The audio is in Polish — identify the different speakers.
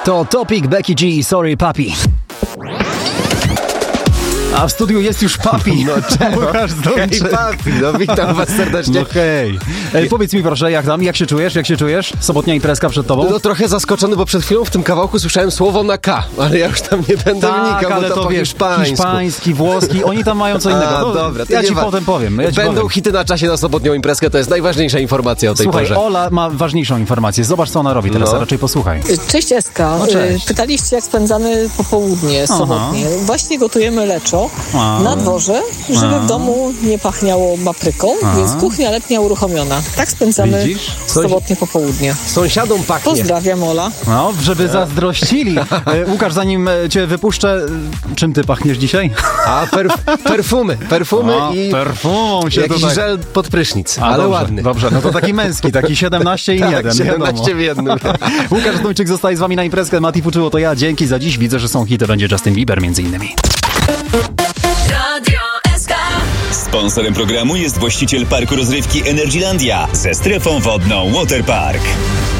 Speaker 1: To Topic, Becky G, Sorry Papi. A w studiu jest już Papi.
Speaker 2: No czemu? Hej Papi, no witam was serdecznie.
Speaker 1: No hej. Powiedz mi proszę, jak się czujesz? Sobotnia imprezka przed tobą?
Speaker 2: No trochę zaskoczony, bo przed chwilą w tym kawałku słyszałem słowo na K, ale ja już tam nie będę wnikał,
Speaker 1: ale
Speaker 2: bo to po
Speaker 1: wiesz,
Speaker 2: hiszpańsku.
Speaker 1: Hiszpański, włoski, oni tam mają co innego.
Speaker 2: A, dobra,
Speaker 1: ja ci potem powiem.
Speaker 2: Będą hity na czasie na sobotnią imprezkę, to jest najważniejsza informacja o tej
Speaker 1: porze.
Speaker 2: Słuchaj,
Speaker 1: Ola ma ważniejszą informację. Zobacz, co ona robi teraz, a raczej posłuchaj.
Speaker 3: Cześć Eska.
Speaker 1: No, cześć.
Speaker 3: Pytaliście, jak spędzamy popołudnie sobotnie. Właśnie gotujemy leczo na dworze, żeby w domu nie pachniało papryką, więc kuchnia letnia uruchomiona. Tak spędzamy sobotnie popołudnie.
Speaker 2: Sąsiadom pachnie.
Speaker 3: Pozdrawiam, Ola.
Speaker 1: No, żeby zazdrościli. Łukasz, zanim cię wypuszczę, czym ty pachniesz dzisiaj?
Speaker 2: A perfumy i
Speaker 1: perfumą się
Speaker 2: jakiś
Speaker 1: tutaj...
Speaker 2: żel pod prysznic, ale
Speaker 1: dobrze,
Speaker 2: ładny.
Speaker 1: Dobrze, no to taki męski, taki 17 i
Speaker 2: tak,
Speaker 1: 1.
Speaker 2: 17 w jednym.
Speaker 1: Łukasz Dujczyk zostaje z wami na imprezkę. Mati Fuczyło to ja. Dzięki za dziś. Widzę, że są hity. Będzie Justin Bieber między innymi.
Speaker 4: Sponsorem programu jest właściciel parku rozrywki Energylandia ze strefą wodną Waterpark.